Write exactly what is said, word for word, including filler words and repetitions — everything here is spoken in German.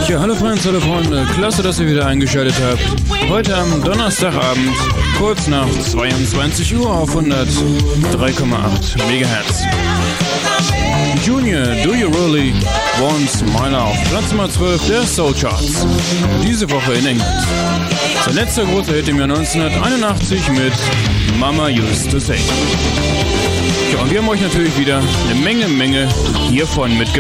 Ja, hallo Freunde, hallo Freunde, klasse, dass ihr wieder eingeschaltet habt. Heute am Donnerstagabend, kurz nach zweiundzwanzig Uhr auf hundertdrei Komma acht Megahertz. Junior, Do You Really Want My Love, Platz Nummer zwölf der Soul Charts. Diese Woche in England. Sein letzter großer Hit im Jahr neunzehnhunderteinundachtzig mit Mama Used to Say. Ja, und wir haben euch natürlich wieder eine Menge, Menge hiervon mitgebracht.